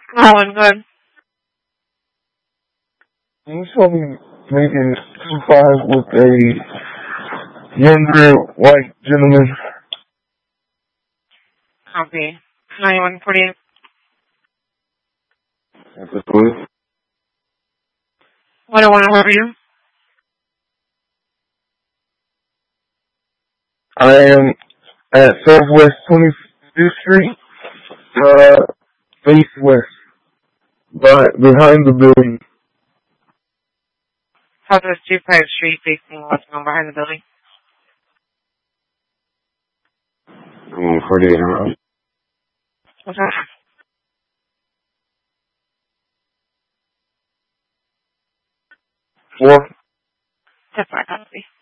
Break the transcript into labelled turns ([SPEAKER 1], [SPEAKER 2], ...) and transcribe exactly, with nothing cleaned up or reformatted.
[SPEAKER 1] Oh, and good.
[SPEAKER 2] Can you tell me making two five with a younger white gentleman?
[SPEAKER 1] Copy. ninety-one forty-eight.
[SPEAKER 2] That's a clue.
[SPEAKER 1] What do I want to help you?
[SPEAKER 2] I am at Southwest twenty-fifth Street, uh, face west, by, behind the building.
[SPEAKER 1] Southwest twenty-fifth Street, facing west, behind the building.
[SPEAKER 2] Mm, forty-eight around.
[SPEAKER 1] What's that?
[SPEAKER 2] Four.
[SPEAKER 1] That's my copy.